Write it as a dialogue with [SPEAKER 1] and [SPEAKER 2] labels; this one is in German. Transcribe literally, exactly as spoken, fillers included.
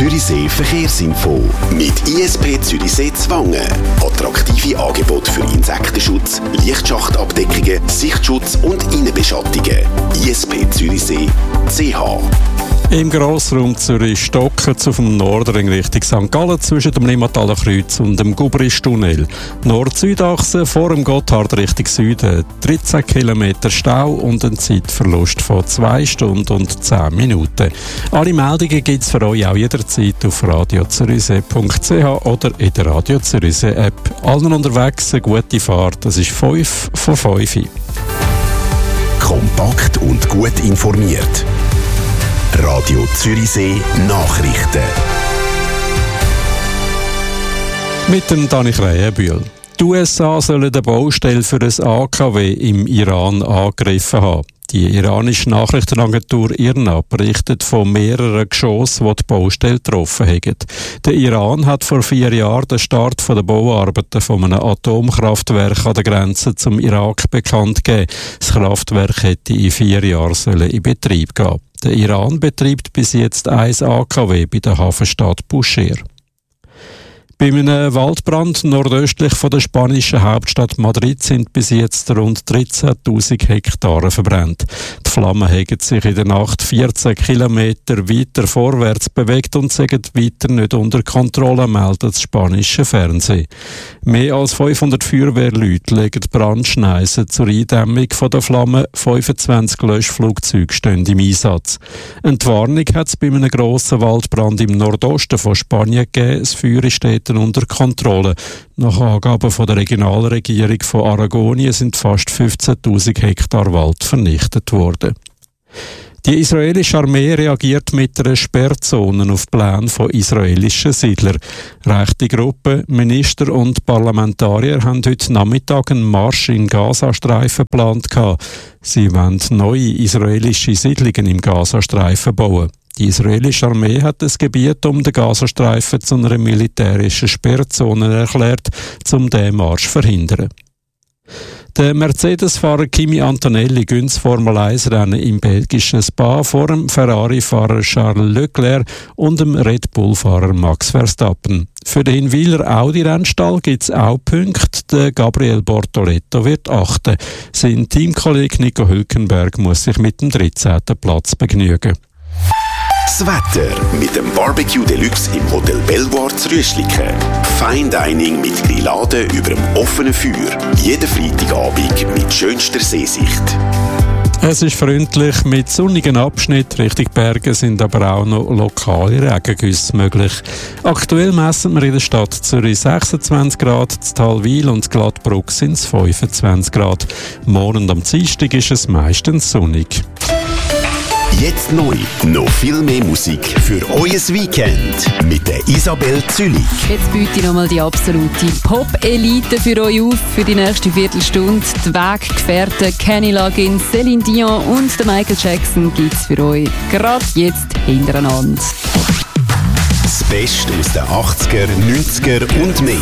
[SPEAKER 1] Zürichsee Verkehrsinfo. Mit I S P Zürichsee Zwangen. Attraktive Angebote für Insektenschutz, Lichtschachtabdeckungen, Sichtschutz und Innenbeschattungen. I S P Zürichsee punkt c h.
[SPEAKER 2] Im Grossraum Zürich stocken auf dem Nordring Richtung Sankt Gallen zwischen dem Limmataler Kreuz und dem Gubristunnel. Nord-Süd-Achse vor dem Gotthard Richtung Süden. dreizehn Kilometer Stau und ein Zeitverlust von zwei Stunden und zehn Minuten. Alle Meldungen gibt es für euch auch jederzeit auf radio zürichsee punkt c h oder in der Radio Zürichsee App. Allen unterwegs eine gute Fahrt. Das ist fünf vor fünf.
[SPEAKER 1] Kompakt und gut informiert. Radio Zürichsee Nachrichten.
[SPEAKER 2] Mit dem Dani Krähenbühl. Die U S A sollen eine Baustelle für ein A K W im Iran angegriffen haben. Die iranische Nachrichtenagentur I R N A berichtet von mehreren Geschossen, die die Baustelle getroffen haben. Der Iran hat vor vier Jahren den Start der Bauarbeiten von einem Atomkraftwerk an der Grenze zum Irak bekannt gegeben. Das Kraftwerk hätte in vier Jahren sollen in Betrieb gehen. Der Iran betreibt bis jetzt ein A K W bei der Hafenstadt Bushehr. Bei einem Waldbrand nordöstlich von der spanischen Hauptstadt Madrid sind bis jetzt rund dreizehntausend Hektare verbrannt. Die Flammen haben sich in der Nacht vierzehn Kilometer weiter vorwärts bewegt und sind weiter nicht unter Kontrolle, meldet das spanische Fernsehen. Mehr als fünfhundert Feuerwehrleute legen Brandschneisen zur Eindämmung der Flammen. fünfundzwanzig Löschflugzeuge stehen im Einsatz. Eine Warnung hat es bei einem grossen Waldbrand im Nordosten von Spanien gegeben. Das Feuer steht unter Kontrolle. Nach Angaben von der Regionalregierung von Aragonien sind fast fünfzehntausend Hektar Wald vernichtet worden. Die israelische Armee reagiert mit einer Sperrzone auf Pläne von israelischen Siedlern. Rechte Gruppen, Minister und Parlamentarier haben heute Nachmittag einen Marsch in Gazastreifen geplant. Sie wollen neue israelische Siedlungen im Gazastreifen bauen. Die israelische Armee hat das Gebiet um den Gazastreifen zu einer militärischen Sperrzone erklärt, um diesen Marsch zu verhindern. Der Mercedes-Fahrer Kimi Antonelli gönnt das Formel eins Rennen im belgischen Spa vor dem Ferrari-Fahrer Charles Leclerc und dem Red Bull-Fahrer Max Verstappen. Für den Hinwiler Audi-Rennstall gibt es auch Punkte. Der Gabriel Bortoletto wird achten. Sein Teamkollege Nico Hülkenberg muss sich mit dem dreizehnten Platz begnügen.
[SPEAKER 1] Das Wetter mit dem Barbecue Deluxe im Hotel Belvoir zu Rüschliken. Fine Dining mit Grilladen über dem offenen Feuer. Jeden Freitagabend mit schönster Seesicht.
[SPEAKER 2] Es ist freundlich, mit sonnigen Abschnitten Richtung Berge sind aber auch noch lokale Regengüsse möglich. Aktuell messen wir in der Stadt Zürich sechsundzwanzig Grad, in Talwil und Gladbruck sind es fünfundzwanzig Grad. Morgen am Dienstag ist es meistens sonnig.
[SPEAKER 1] Jetzt neu, noch viel mehr Musik für euer Weekend mit der Isabel Zülich.
[SPEAKER 3] Jetzt biete ich nochmal die absolute Pop-Elite für euch auf für die nächste Viertelstunde. Die Weggefährten Kenny Loggins, Céline Dion und der Michael Jackson gibt es für euch gerade jetzt hintereinander.
[SPEAKER 1] Das Beste aus den achtziger, neunziger und mehr.